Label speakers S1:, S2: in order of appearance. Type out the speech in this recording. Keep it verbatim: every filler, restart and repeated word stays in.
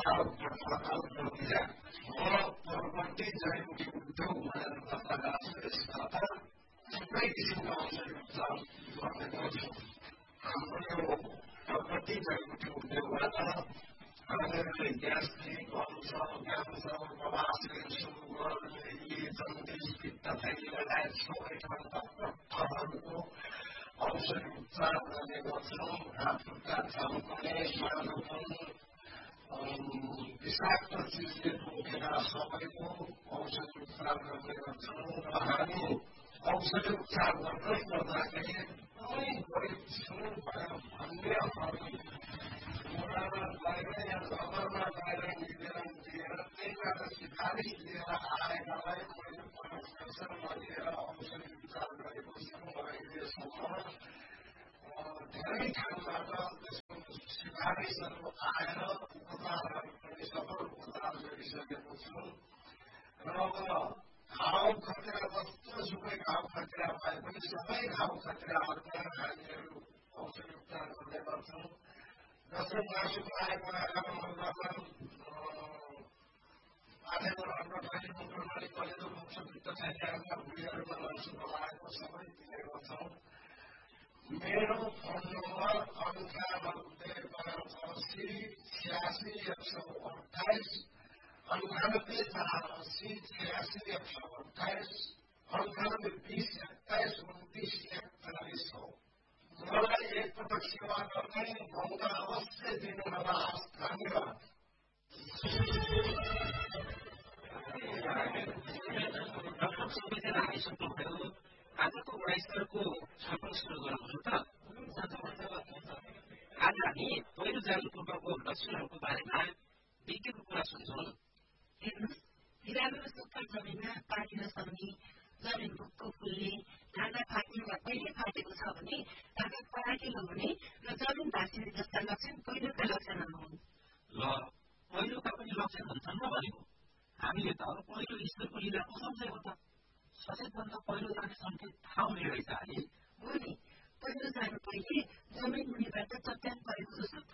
S1: Property जडीबुटी उद्योग भनेर लगाएको यसबाट थुप्रै किसिमका औषधि उपचार गर्ने गर्छौँ। हाम्रो यो प्रपर्टी जडीबुटी उद्योगबाट हामीहरूले gastric, ulcer, cancer, बवासिर, sugar, jaundice, पित्तथैली लगायत सबै ठाउँका पट्टहरूको औषधि उपचार गर्ने गर्छौँ। हात खुट्टा छाम्ने, स्वादोपन, विषाक्त चिजले टोकेका सबैको औषधि उपचार गर्ने गर्छौँ र हामी औषधि उपचार गर्दै गर्दाखेरि एकदमै गरिब छु भनेर भन्ने अर्थमा बाहिर या नगरमा बाहिर निवेदन दिएर त्यहीबाट सिफारिस लिएर आएकालाई मैले परामर्शन लिएर औषधि उपचार गरेको छु। अहिलेसम्म धेरै ठाउँबाट त्यसको सिफारिसहरू आएर उपचारहरू पनि सफल उपचार गरिसकेको छु र अब घाउ खतरा जस्तोसुकै घाउ खतरा भए पनि सबै घाउ खतराहरूमा हामीहरू औषधि उपचार गर्ने गर्छौँ। जस्तै मासु खाएको आँखामा गर्छन्, आँखामा अन्डथली, मूत्रनली, कलेजो, मुख, पित्तथैलीहरूमा भुँडीहरूमा लसुन लगाएको सबै दिने गर्छौँ। मेरो फोन नम्बर अन्ठानब्बे पाँच अस्सी छ्यासी एक सौ अठाइस अन्ठानब्बे चार अस्सी छ्यासी एक सौ अठाइस अन्ठानब्बे बिस एक्काइस उन्तिस एकचालिस हो। मलाई एकपटक सेवा गर्ने मौका अवश्य दिनुहोला। धन्यवाद।
S2: आजको वयस्करको छलफल सुरु गराउँछु त। आज हामी पहिलो जानुपूर्वको लक्षणहरूको बारेमा विज्ञको कुरा सुन्छौँ।
S3: हेर्नुहोस्, बिरालो सुक्खा जमिनमा पानी नसर्ने, जमिन भुक्क फुल्ने, ढाँडा फाट्ने वा कहिले फाटेको छ भने कागज पराकिलो हुने र जमिन भाँसिने जस्ता लक्षण पहिलोका लक्षणहरू हुन्।
S2: ल, पहिलोका पनि लक्षण हुन्छन् न भनेको। हामीले त पहिलो ईश्वरको लीला पो सम्झेको त। सचेतभन्दा पहिलो जाने सङ्केत थाहा हुने रहेछ अहिले।
S3: हो नि, पहिलो जानु पहिले जमिन मुनिबाट चट्याङ परेको जस्तो